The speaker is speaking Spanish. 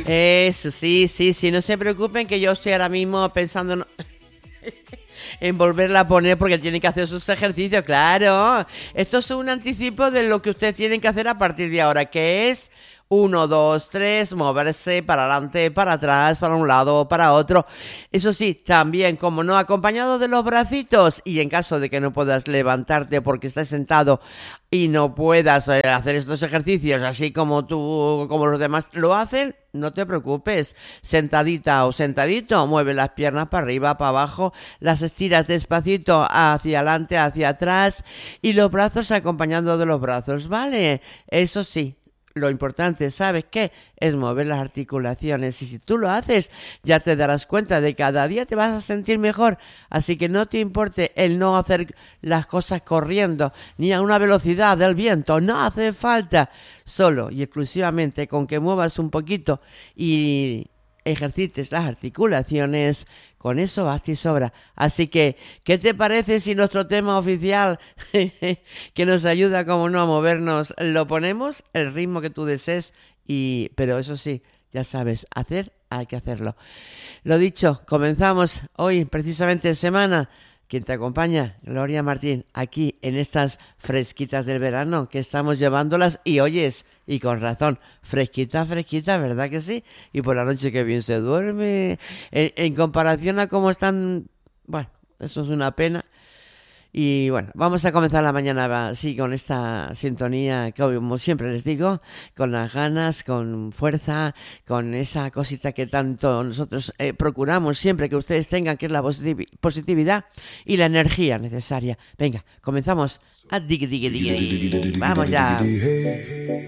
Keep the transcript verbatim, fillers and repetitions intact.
Eso, sí, sí, sí, no se preocupen que yo estoy ahora mismo pensando en, en volverla a poner porque tienen que hacer sus ejercicios, claro. Esto es un anticipo de lo que ustedes tienen que hacer a partir de ahora, que es uno, dos, tres, moverse para adelante, para atrás, para un lado, para otro. Eso sí, también, como no, acompañado de los bracitos. Y en caso de que no puedas levantarte porque estás sentado y no puedas eh, hacer estos ejercicios así como tú, como los demás lo hacen, no te preocupes. Sentadita o sentadito, mueve las piernas para arriba, para abajo, las estiras despacito hacia adelante, hacia atrás y los brazos acompañando de los brazos, ¿vale? Eso sí. Lo importante, ¿sabes qué? Es mover las articulaciones y si tú lo haces ya te darás cuenta de que cada día te vas a sentir mejor. Así que no te importe el no hacer las cosas corriendo ni a una velocidad del viento. No hace falta. Solo y exclusivamente con que muevas un poquito y ejercites las articulaciones, con eso basta y sobra. Así que, ¿qué te parece si nuestro tema oficial, que nos ayuda como no a movernos, lo ponemos? El ritmo que tú desees, y pero eso sí, ya sabes, hacer hay que hacerlo. Lo dicho, comenzamos hoy, precisamente semana. Quien te acompaña, Gloria Martín, aquí en estas fresquitas del verano que estamos llevándolas y oyes, y con razón, fresquita, fresquita, ¿verdad que sí? Y por la noche que bien se duerme, en, en comparación a cómo están, bueno, eso es una pena. Y bueno, vamos a comenzar la mañana así con esta sintonía, que como siempre les digo, con las ganas, con fuerza, con esa cosita que tanto nosotros eh, procuramos siempre que ustedes tengan, que es la positiv- positividad y la energía necesaria. Venga, comenzamos. A digui, digui, digui. Vamos ya.